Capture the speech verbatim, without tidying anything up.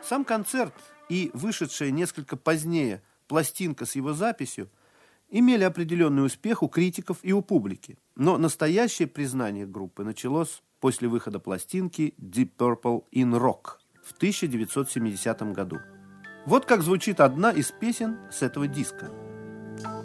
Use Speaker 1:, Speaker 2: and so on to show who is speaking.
Speaker 1: Сам концерт и вышедшая несколько позднее пластинка с его записью имели определенный успех у критиков и у публики. Но настоящее признание группы началось после выхода пластинки Deep Purple in Rock в тысяча девятьсот семидесятом году. Вот как звучит одна из песен с этого диска.